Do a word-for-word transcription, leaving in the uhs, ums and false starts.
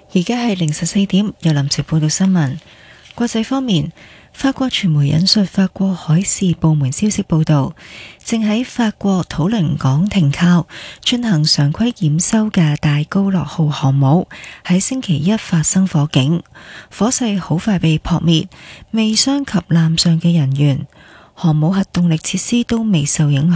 而家係凌晨四點，由林朝報道新聞。國際方面，法國傳媒引述法國海事部門消息報道，正喺法國土倫港停靠進行常規驗收嘅戴高樂號航母喺星期一發生火警，火勢好快被撲滅，未傷及艦上嘅人員，航母核動力設施都未受影響。